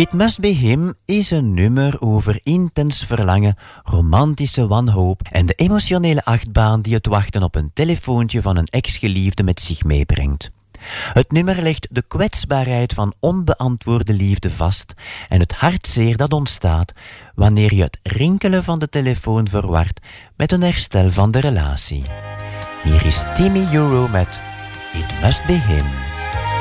It Must Be Him is een nummer over intens verlangen, romantische wanhoop en de emotionele achtbaan die het wachten op een telefoontje van een ex-geliefde met zich meebrengt. Het nummer legt de kwetsbaarheid van onbeantwoorde liefde vast en het hartzeer dat ontstaat wanneer je het rinkelen van de telefoon verwart met een herstel van de relatie. Hier is Timmy Euro met It Must Be Him.